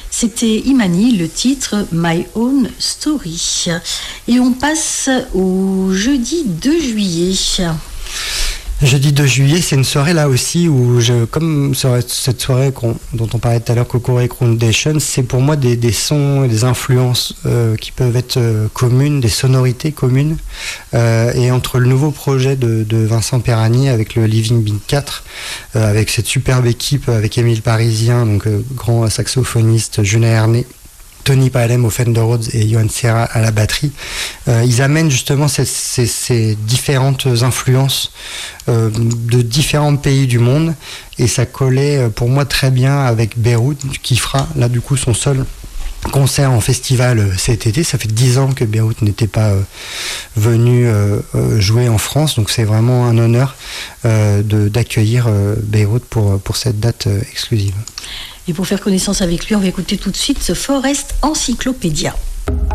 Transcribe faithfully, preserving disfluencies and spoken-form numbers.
C'était Imani, le titre My Own Story. Et on passe au jeudi deux juillet. Jeudi deux juillet, c'est une soirée là aussi où, je, comme cette soirée dont on parlait tout à l'heure, Kokore Groundation, c'est pour moi des, des sons et des influences euh, qui peuvent être euh, communes, des sonorités communes. Euh, et entre le nouveau projet de, de Vincent Perani avec le Living Bean quatre, euh, avec cette superbe équipe, avec Émile Parisien, donc euh, grand saxophoniste, Julien Herné, Tony Palem au Fender Rhodes et Johan Serra à la batterie, euh, ils amènent justement ces, ces, ces différentes influences euh, de différents pays du monde, et ça collait pour moi très bien avec Beyrouth, qui fera là du coup son seul concert en festival cet été. Ça fait dix ans que Beyrouth n'était pas euh, venu euh, jouer en France, donc c'est vraiment un honneur euh, de, d'accueillir euh, Beyrouth pour, pour cette date euh, exclusive. Et pour faire connaissance avec lui, on va écouter tout de suite ce Forest Encyclopédia.